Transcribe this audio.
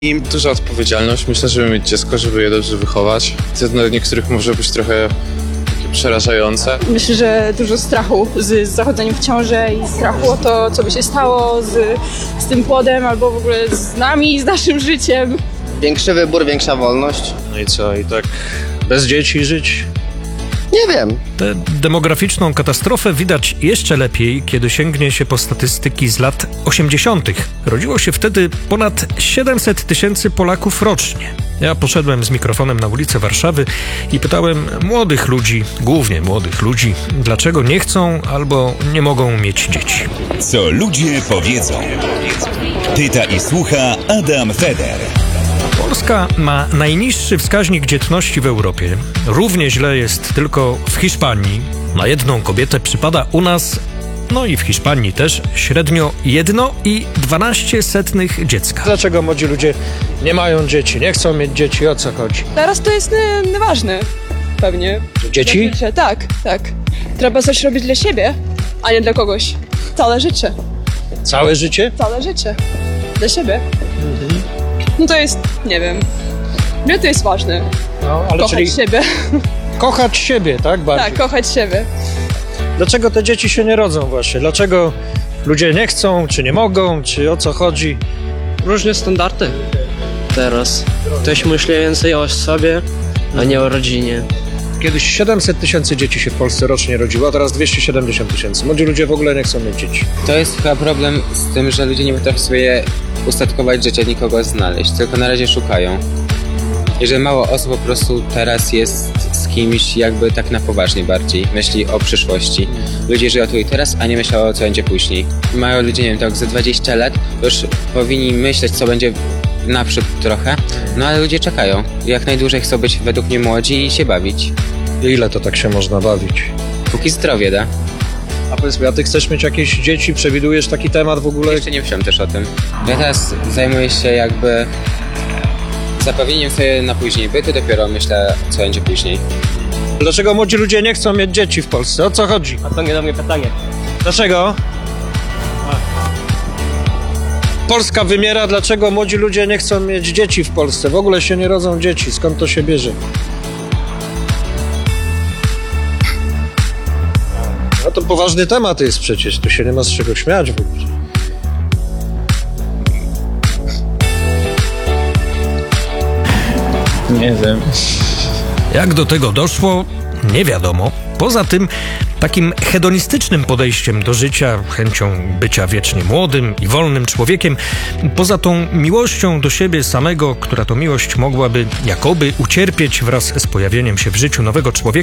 I duża odpowiedzialność, myślę, żeby mieć dziecko, żeby je dobrze wychować. To dla niektórych może być trochę takie przerażające. Myślę, że dużo strachu z zachodzeniem w ciążę i strachu o to, co by się stało z tym płodem albo w ogóle z nami, z naszym życiem. Większy wybór, większa wolność. No i co, i tak bez dzieci żyć? Nie wiem. Tę demograficzną katastrofę widać jeszcze lepiej, kiedy sięgnie się po statystyki z lat 80. Rodziło się wtedy ponad 700 tysięcy Polaków rocznie. Ja poszedłem z mikrofonem na ulicę Warszawy i pytałem młodych ludzi, głównie młodych ludzi, dlaczego nie chcą albo nie mogą mieć dzieci. Co ludzie powiedzą. Pyta i słucha Adam Feder. Polska ma najniższy wskaźnik dzietności w Europie. Równie źle jest tylko w Hiszpanii. Na jedną kobietę przypada u nas, no i w Hiszpanii też, średnio 1,12 dziecka. Dlaczego młodzi ludzie nie mają dzieci, nie chcą mieć dzieci, o co chodzi? Teraz to jest nieważne, pewnie. Dzieci? Tak. Trzeba coś robić dla siebie, a nie dla kogoś. Całe życie. Całe życie? Całe życie. Dla siebie. No to jest, nie wiem. Mnie to jest ważne. No, ale Kochać czyli siebie. kochać siebie, tak? Bardziej. Tak, kochać siebie. Dlaczego te dzieci się nie rodzą właśnie? Dlaczego ludzie nie chcą, czy nie mogą, czy o co chodzi? Różne standardy teraz. Ktoś myśli więcej o sobie, a nie o rodzinie. Kiedyś 700 tysięcy dzieci się w Polsce rocznie rodziło, a teraz 270 tysięcy. Młodzi ludzie w ogóle nie chcą mieć dzieci. To jest chyba problem z tym, że ludzie nie potrafią sobie ustatkować życia, nikogo znaleźć, tylko na razie szukają. I że mało osób po prostu teraz jest z kimś jakby tak na poważnie bardziej, myśli o przyszłości. Ludzie żyją tu i teraz, a nie myślą o co będzie później. Mają ludzie, nie wiem, tak za 20 lat już powinni myśleć, co będzie naprzód trochę, no ale ludzie czekają. Jak najdłużej chcą być według mnie młodzi i się bawić. Ile to tak się można bawić? Póki zdrowie da. A powiedz mi, a ty chcesz mieć jakieś dzieci? Przewidujesz taki temat w ogóle? Jeszcze nie myślałem też o tym. Ja teraz zajmuję się jakby zapewnieniem sobie na później bytu, dopiero myślę, co będzie później. Dlaczego młodzi ludzie nie chcą mieć dzieci w Polsce? O co chodzi? A to nie do mnie pytanie. Dlaczego? Polska wymiera, dlaczego młodzi ludzie nie chcą mieć dzieci w Polsce? W ogóle się nie rodzą dzieci, skąd to się bierze? No to poważny temat jest przecież, tu się nie ma z czego śmiać w ogóle. Nie wiem. Jak do tego doszło, nie wiadomo. Poza tym, takim hedonistycznym podejściem do życia, chęcią bycia wiecznie młodym i wolnym człowiekiem, poza tą miłością do siebie samego, która to miłość mogłaby jakoby ucierpieć wraz z pojawieniem się w życiu nowego człowieka,